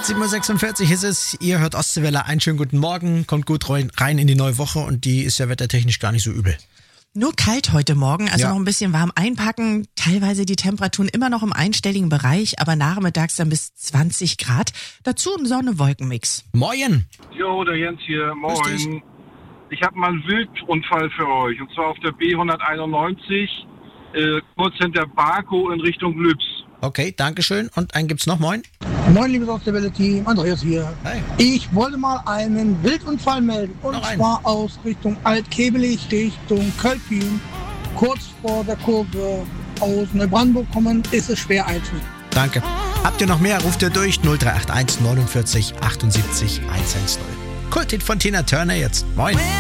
7:46 Uhr ist es. Ihr hört Ostseewelle. Einen schönen guten Morgen. Kommt gut rein in die neue Woche und die ist ja wettertechnisch gar nicht so übel. Nur kalt heute Morgen, also noch ein bisschen warm einpacken. Teilweise die Temperaturen immer noch im einstelligen Bereich, aber nachmittags dann bis 20 Grad. Dazu ein Sonne-Wolken-Mix. Moin. Jo, der Jens hier. Grüß dich. Moin. Ich habe mal einen Wildunfall für euch. Und zwar auf der B191, kurz hinter Baku in Richtung Lübs. Okay, dankeschön. Und einen gibt's noch, moin. Moin, liebes Ostseewelle-Team, Andreas hier. Hi. Ich wollte mal einen Wildunfall melden. Und Noch einen. zwar aus Richtung Altkebelig, Richtung Kölpin. Kurz vor der Kurve aus Neubrandenburg kommen, ist es schwer einzunehmen. Danke. Habt ihr noch mehr? Ruft ihr durch 0381 49 78 110. Kulthit von Tina Turner jetzt. Moin.